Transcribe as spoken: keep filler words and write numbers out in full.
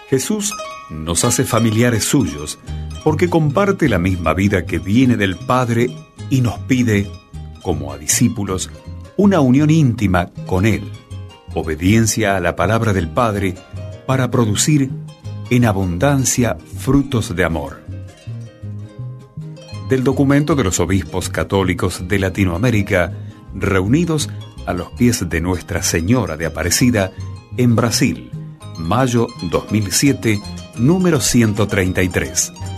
Jesús nos hace familiares suyos porque comparte la misma vida que viene del Padre y nos pide, como a discípulos, una unión íntima con Él, obediencia a la palabra del Padre para producir en abundancia frutos de amor. Del documento de los obispos católicos de Latinoamérica, reunidos a los pies de Nuestra Señora de Aparecida en Brasil, mayo dos mil siete, número ciento treinta y tres.